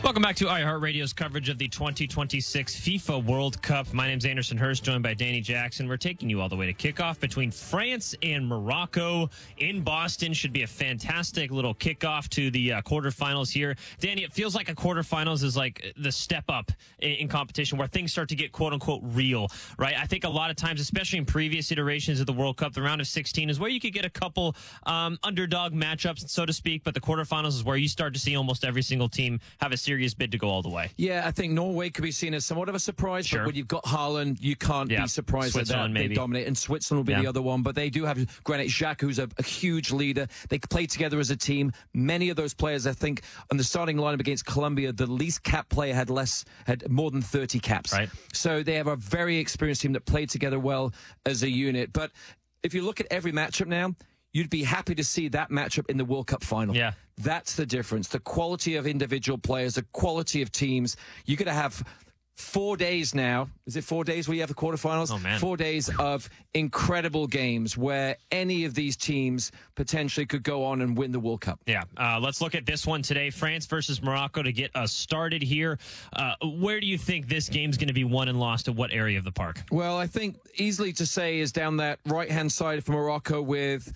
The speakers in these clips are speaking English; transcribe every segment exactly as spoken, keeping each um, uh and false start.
Welcome back to iHeartRadio's coverage of the twenty twenty-six FIFA World Cup. My name's Anderson Hurst, joined by Danny Jackson. We're taking you all the way to kickoff between France and Morocco in Boston. Should be a fantastic little kickoff to the uh, quarterfinals here. Danny, it feels like a quarterfinals is like the step up in, in competition where things start to get quote-unquote real, right? I think a lot of times, especially in previous iterations of the World Cup, the round of sixteen is where you could get a couple um, underdog matchups, so to speak, but the quarterfinals is where you start to see almost every single team have a serious bid to go all the way. Yeah, I think Norway could be seen as somewhat of a surprise, sure. but when you've got Haaland, you can't yeah. be surprised at that. Maybe. They dominate, and Switzerland will be yeah. the other one, but they do have Granit Xhaka, who's a, a huge leader. They play together as a team. Many of those players, I think, on the starting lineup against Colombia, the least cap player had less, had more than thirty caps. Right. So they have a very experienced team that played together well as a unit. But if you look at every matchup now, you'd be happy to see that matchup in the World Cup final. Yeah. That's the difference. The quality of individual players, the quality of teams. You're going to have four days now. Is it four days where you have the quarterfinals? Oh, man. Four days of incredible games where any of these teams potentially could go on and win the World Cup. Yeah. Uh, let's look at this one today. France versus Morocco to get us started here. Uh, where do you think this game's going to be won and lost at what area of the park? Well, I think easily to say is down that right-hand side for Morocco with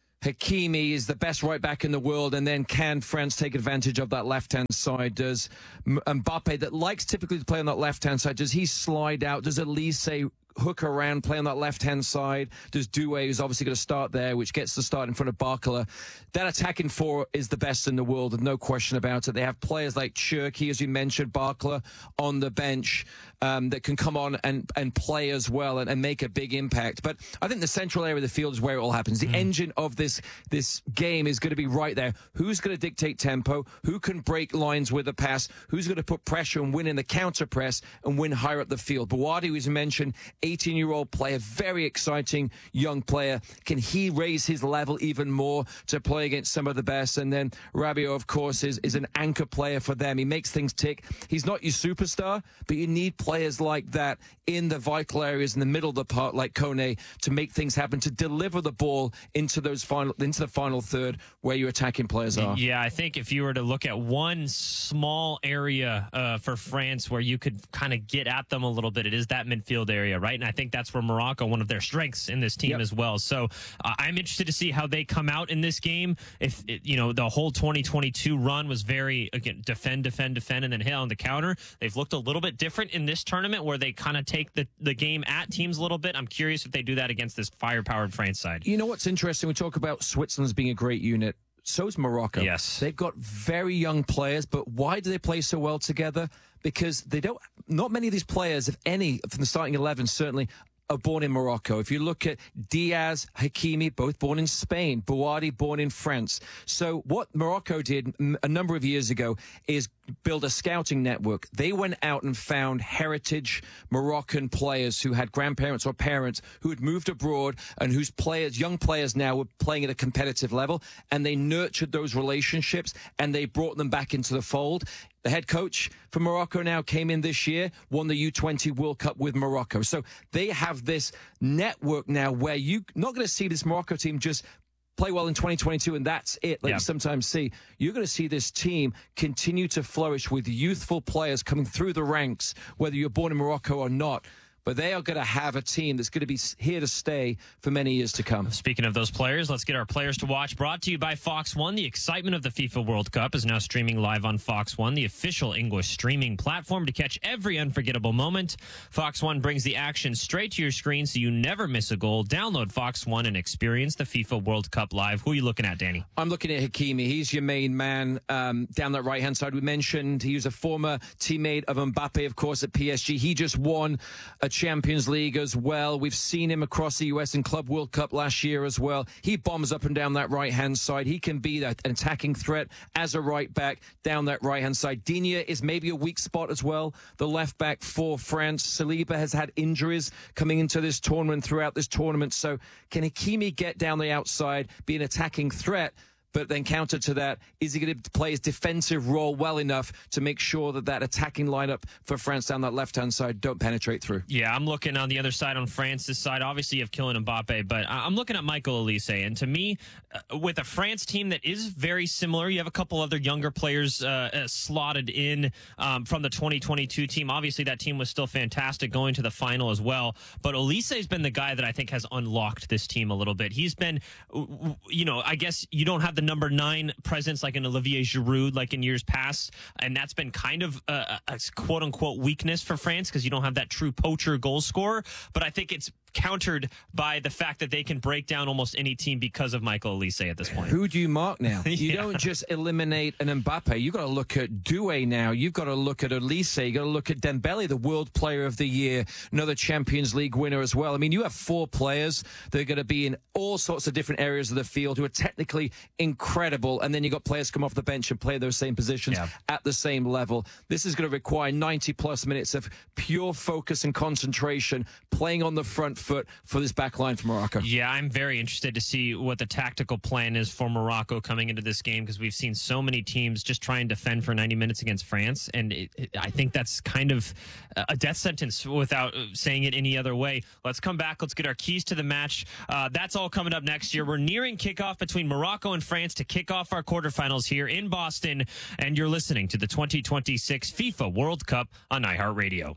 Hakimi is the best right back in the world, and then can France take advantage of that left-hand side? Does Mbappe, that likes typically to play on that left-hand side, does he slide out? Does Elise hook around, play on that left-hand side? Does Doué, who's obviously going to start there, which gets the start in front of Barcola? That attacking four is the best in the world, no question about it. They have players like Cherki, as you mentioned, Barcola on the bench um, that can come on and, and play as well and, and make a big impact. But I think the central area of the field is where it all happens. The mm. engine of this this game is going to be right there. Who's going to dictate tempo? Who can break lines with a pass? Who's going to put pressure and win in the counter press and win higher up the field? Buwadi, who's mentioned, eighteen-year-old player, very exciting young player. Can he raise his level even more to play against some of the best? And then Rabiot, of course, is, is an anchor player for them. He makes things tick. He's not your superstar, but you need players like that in the vital areas in the middle of the park, like Kone, to make things happen, to deliver the ball into those final, into the final third where your attacking players are. Yeah, I think if you were to look at one small area uh, for France where you could kind of get at them a little bit, it is that midfield area, right? And I think that's where Morocco, one of their strengths in this team yep. as well. So uh, I'm interested to see how they come out in this game. If, it, you know, the whole twenty twenty-two run was very, again, defend, defend, defend, and then hit on the counter. They've looked a little bit different in this tournament where they kind of take the, the game at teams a little bit. I'm curious if they do that against this fire-powered France side. You know what's interesting? We talk about Switzerland as being a great unit. So is Morocco. Yes. They've got very young players, but why do they play so well together? Because they don't, not many of these players, if any, from the starting eleven, certainly, are born in Morocco. If you look at Diaz, Hakimi, both born in Spain, Bouhaddi born in France. So what Morocco did a number of years ago is build a scouting network. They went out and found heritage Moroccan players who had grandparents or parents who had moved abroad and whose players, young players now, were playing at a competitive level, and they nurtured those relationships and they brought them back into the fold. The head coach for Morocco now came in this year, won the U twenty World Cup with Morocco. So they have this network now where you're not going to see this Morocco team just play well in twenty twenty-two and that's it, like yeah. you sometimes see. You're going to see this team continue to flourish with youthful players coming through the ranks, whether you're born in Morocco or not. But they are going to have a team that's going to be here to stay for many years to come. Speaking of those players, let's get our players to watch. Brought to you by Fox One. The excitement of the FIFA World Cup is now streaming live on Fox One, the official English streaming platform to catch every unforgettable moment. Fox One brings the action straight to your screen so you never miss a goal. Download Fox One and experience the FIFA World Cup live. Who are you looking at, Danny? I'm looking at Hakimi. He's your main man um, down that right-hand side. We mentioned he was a former teammate of Mbappe, of course, at P S G. He just won a Champions League as well. We've seen him across the U S and Club World Cup last year as well. He bombs up and down that right-hand side. He can be that, an attacking threat as a right back down that right-hand side. Digne is maybe a weak spot as well, the left back for France. Saliba has had injuries coming into this tournament, throughout this tournament. So can Hakimi get down the outside, be an attacking threat? But then counter to that, is he going to play his defensive role well enough to make sure that that attacking lineup for France down that left-hand side don't penetrate through? Yeah, I'm looking on the other side, on France's side. Obviously, you have Kylian Mbappe, but I'm looking at Michael Olise. And to me, uh, with a France team that is very similar, you have a couple other younger players uh, uh, slotted in um, from the twenty twenty-two team. Obviously, that team was still fantastic going to the final as well. But Olise has been the guy that I think has unlocked this team a little bit. He's been, you know, I guess you don't have the number nine presence like an Olivier Giroud like in years past, and that's been kind of a, a quote-unquote weakness for France because you don't have that true poacher goal scorer. But I think it's countered by the fact that they can break down almost any team because of Michael Olise at this point. Who do you mark now? You Yeah. don't just eliminate an Mbappe. You've got to look at Doué now. You've got to look at Olise. You've got to look at Dembele, the World Player of the Year, another Champions League winner as well. I mean, you have four players that are going to be in all sorts of different areas of the field who are technically incredible, and then you've got players come off the bench and play those same positions Yeah. at the same level. This is going to require ninety-plus minutes of pure focus and concentration, playing on the front foot for this back line for Morocco. Yeah, I'm very interested to see what the tactical plan is for Morocco coming into this game because we've seen so many teams just try and defend for ninety minutes against France, and it, it, I think that's kind of a death sentence without saying it any other way. Let's come back. Let's get our keys to the match. Uh, that's all coming up next year. We're nearing kickoff between Morocco and France to kick off our quarterfinals here in Boston, and you're listening to the twenty twenty-six FIFA World Cup on iHeartRadio.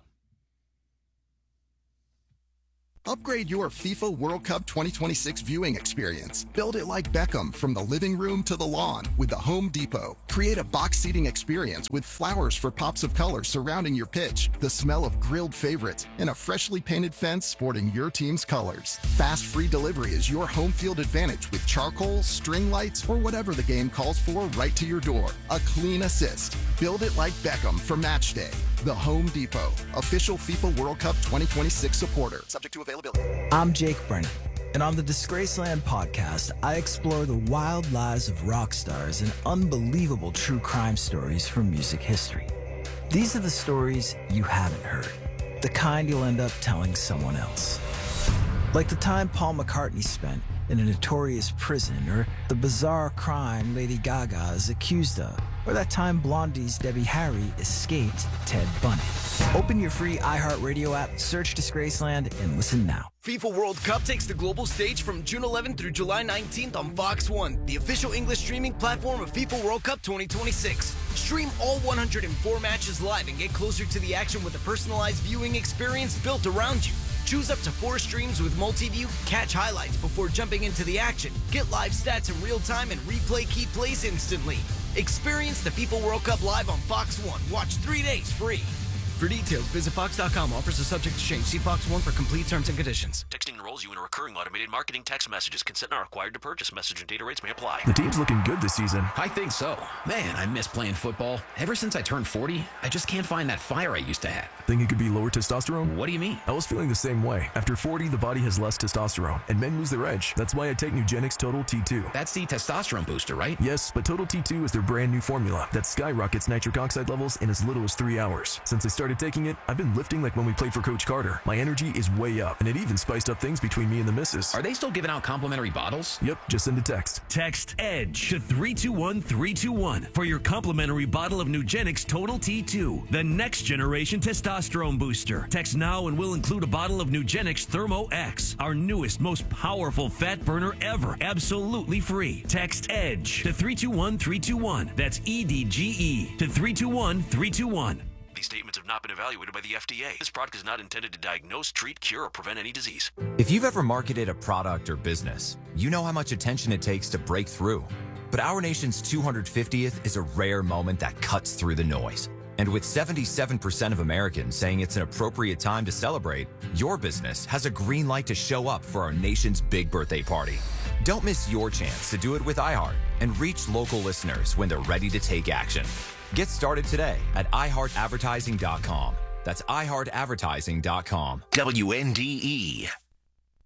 Upgrade your FIFA World Cup twenty twenty-six viewing experience. Build it like Beckham from the living room to the lawn with the Home Depot. Create a box seating experience with flowers for pops of color surrounding your pitch, the smell of grilled favorites, and a freshly painted fence sporting your team's colors. Fast free delivery is your home field advantage with charcoal, string lights, or whatever the game calls for right to your door. A clean assist. Build it like Beckham for match day. The Home Depot, official FIFA World Cup twenty twenty-six supporter. Subject to availability. I'm Jake Brennan, and on the Disgraceland podcast, I explore the wild lives of rock stars and unbelievable true crime stories from music history. These are the stories you haven't heard, the kind you'll end up telling someone else. Like the time Paul McCartney spent in a notorious prison, or the bizarre crime Lady Gaga is accused of, or that time Blondie's Debbie Harry escaped Ted Bundy. Open your free iHeartRadio app, search Disgraceland, and listen now. FIFA World Cup takes the global stage from June eleventh through July nineteenth on Fox one, the official English streaming platform of FIFA World Cup twenty twenty-six. Stream all one hundred four matches live and get closer to the action with a personalized viewing experience built around you. Choose up to four streams with multi-view, catch highlights before jumping into the action, get live stats in real time, and replay key plays instantly. Experience the FIFA World Cup live on Fox one. Watch three days free. For details, visit fox dot com. Offers are subject to change. See Fox one for complete terms and conditions. Texting enrolls you in recurring automated marketing text messages. Consent not required to purchase. Message and data rates may apply. The team's looking good this season. I think so. Man, I miss playing football. Ever since I turned forty, I just can't find that fire I used to have. Think it could be lower testosterone? What do you mean? I was feeling the same way. After forty, the body has less testosterone, and men lose their edge. That's why I take Nugenix Total T two. That's the testosterone booster, right? Yes, but Total T two is their brand new formula that skyrockets nitric oxide levels in as little as three hours. Since I started taking it, I've been lifting like when we played for Coach Carter. My energy is way up, and it even spiced up things between me and the missus. Are they still giving out complimentary bottles? Yep, just send a text. Text EDGE to three two one three two one for your complimentary bottle of Nugenix Total T two, the next generation testosterone booster. Text now and we'll include a bottle of Nugenix Thermo X, our newest, most powerful fat burner ever, absolutely free. Text EDGE to three two one three two one. That's E D G E to three two one three two one. These statements have not been evaluated by the F D A. This product is not intended to diagnose, treat, cure, or prevent any disease. If you've ever marketed a product or business, you know how much attention it takes to break through. But our nation's two hundred fiftieth is a rare moment that cuts through the noise. And with seventy-seven percent of Americans saying it's an appropriate time to celebrate, your business has a green light to show up for our nation's big birthday party. Don't miss your chance to do it with iHeart and reach local listeners when they're ready to take action. Get started today at i heart advertising dot com. That's i heart advertising dot com. W N D E